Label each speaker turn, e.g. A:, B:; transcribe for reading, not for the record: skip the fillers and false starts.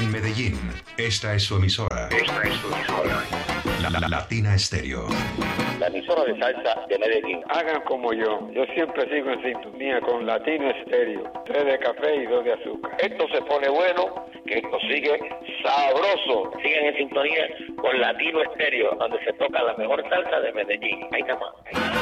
A: En Medellín, esta es su emisora. Latina Estéreo.
B: La emisora de salsa de Medellín.
C: Hagan como yo siempre sigo en sintonía con Latino Estéreo, 3 de café y 2 de azúcar.
B: Esto se pone bueno, que esto sigue sabroso. Sigan en sintonía con Latino Estéreo, donde se toca la mejor salsa de Medellín. Ahí está más.